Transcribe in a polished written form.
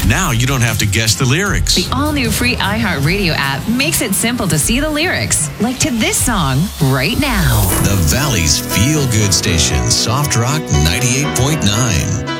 Now you don't have to guess the lyrics. The all-new free iHeartRadio app makes it simple to see the lyrics, like to this song right now. The Valley's feel-good station, Soft Rock 98.9.